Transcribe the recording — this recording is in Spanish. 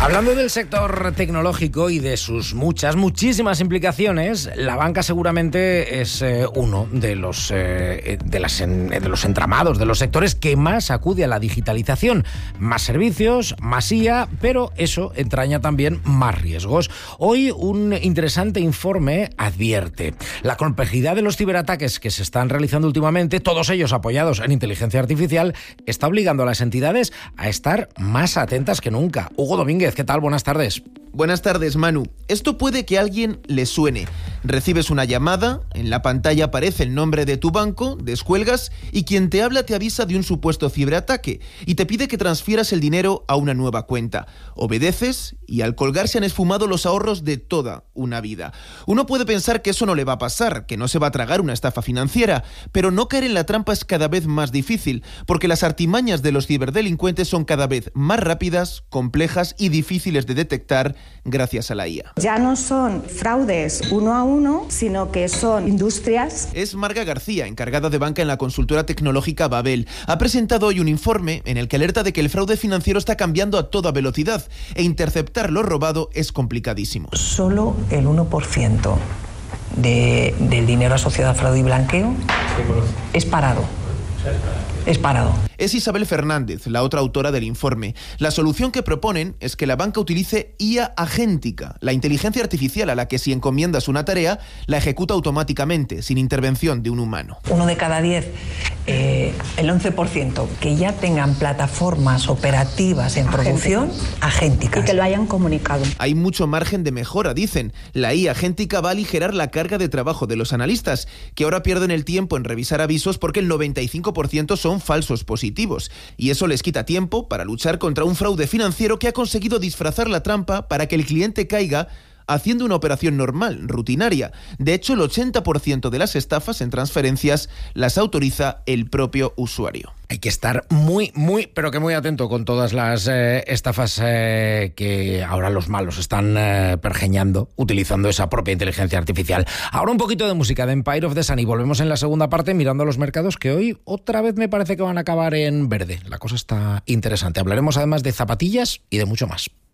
Hablando del sector tecnológico y de sus muchísimas implicaciones, la banca seguramente es uno de los entramados, de los sectores que más acude a la digitalización. Más servicios, más IA, pero eso entraña también más riesgos. Hoy un interesante informe advierte: la complejidad de los ciberataques que se están realizando últimamente, todos ellos apoyados en inteligencia artificial, está obligando a las entidades a estar más atentas que nunca. Hugo Domínguez, ¿qué tal? Buenas tardes. Buenas tardes, Manu. Esto puede que a alguien le suene. Recibes una llamada, en la pantalla aparece el nombre de tu banco, descuelgas y quien te habla te avisa de un supuesto ciberataque y te pide que transfieras el dinero a una nueva cuenta. Obedeces y al colgar se han esfumado los ahorros de toda una vida. Uno puede pensar que eso no le va a pasar, que no se va a tragar una estafa financiera, pero no caer en la trampa es cada vez más difícil, porque las artimañas de los ciberdelincuentes son cada vez más rápidas, complejas y difíciles de detectar gracias a la IA. Ya no son fraudes uno a uno, sino que son industrias. Es Marga García, encargada de banca en la consultora tecnológica Babel. Ha presentado hoy un informe en el que alerta de que el fraude financiero está cambiando a toda velocidad e interceptar lo robado es complicadísimo. Solo el 1% del dinero asociado a fraude y blanqueo es parado. Es parado. Es Isabel Fernández, la otra autora del informe. La solución que proponen es que la banca utilice IA agéntica, la inteligencia artificial a la que si encomiendas una tarea, la ejecuta automáticamente, sin intervención de un humano. 1 de cada 10, el 11%, que ya tengan plataformas operativas en producción agénticas. Y que lo hayan comunicado. Hay mucho margen de mejora, dicen. La IA agéntica va a aligerar la carga de trabajo de los analistas, que ahora pierden el tiempo en revisar avisos porque el 95% son falsos positivos. Y eso les quita tiempo para luchar contra un fraude financiero que ha conseguido disfrazar la trampa para que el cliente caiga haciendo una operación normal, rutinaria. De hecho, el 80% de las estafas en transferencias las autoriza el propio usuario. Hay que estar muy atento con todas las estafas que ahora los malos están pergeñando, utilizando esa propia inteligencia artificial. Ahora un poquito de música de Empire of the Sun y volvemos en la segunda parte mirando a los mercados que hoy otra vez me parece que van a acabar en verde. La cosa está interesante. Hablaremos además de zapatillas y de mucho más.